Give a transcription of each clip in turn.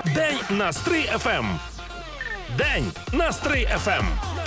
День на Стрий ФМ. День на Стрий ФМ.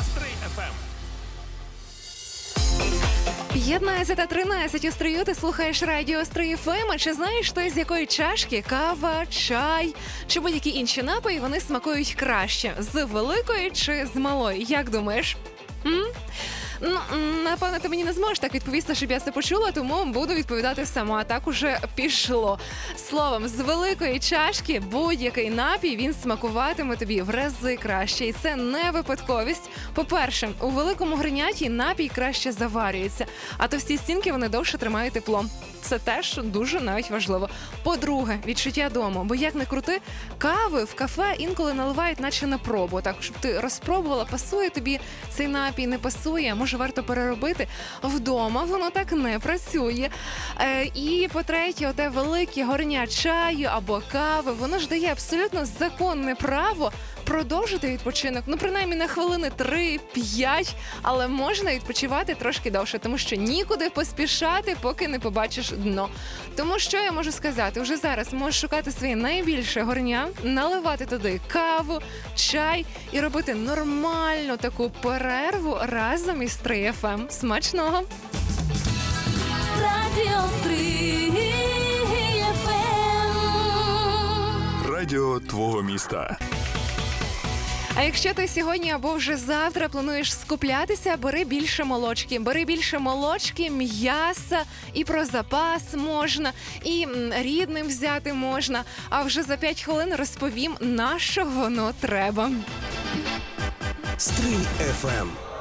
15:13 у Стрию, ти слухаєш радіо Стрий ФМ. А чи знаєш ти, з якої чашки кава, чай чи будь-які інші напої вони смакують краще? З великої чи з малої? Як думаєш? Ну, напевно, ти мені не зможеш так відповісти, щоб я це почула, тому буду відповідати сама. Так уже пішло. Словом, з великої чашки будь-який напій, він смакуватиме тобі в рази краще. І це не випадковість. По-перше, у великому гриняті напій краще заварюється, а товсті стінки вони довше тримають тепло. Це теж дуже навіть важливо. По-друге, відчуття дому. Бо як не крути, кави в кафе інколи наливають наче на пробу. Так, щоб ти розпробувала, пасує тобі цей напій, не пасує, може варто переробити. Вдома воно так не працює. І по-третє, оте велике горня чаю або кави, воно ж дає абсолютно законне право продовжити відпочинок, ну, принаймні на хвилини 3-5, але можна відпочивати трошки довше, тому що нікуди поспішати, поки не побачиш дно. Тому що я можу сказати, вже зараз можеш шукати своє найбільше горня, наливати туди каву, чай і робити нормальну таку перерву разом із Стрий ФМ. Смачного! Радіо Стрий ФМ. Радіо твого міста. А якщо ти сьогодні або вже завтра плануєш скуплятися, бери більше молочки, м'яса, і про запас можна, і рідним взяти можна. А вже за 5 хвилин розповім, на що воно треба. Стрий ФМ.